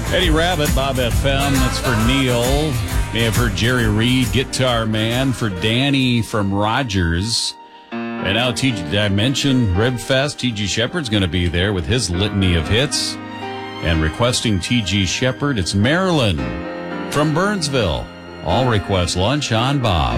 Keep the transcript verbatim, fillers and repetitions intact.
Eddie Rabbit, Bob F M, that's for Neil. May have heard Jerry Reed, Guitar Man, for Danny from Rogers. And now, T G, did I mention Ribfest? T G Shepherd's going to be there with his litany of hits. And requesting T G Shepherd, it's Marilyn from Burnsville. All request lunch on Bob.